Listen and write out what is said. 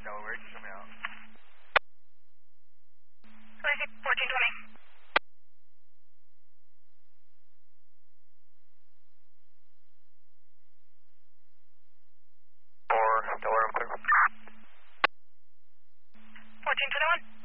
Delaware, just coming out. Lazy 1420. For Delaware, I'm clear. 1421.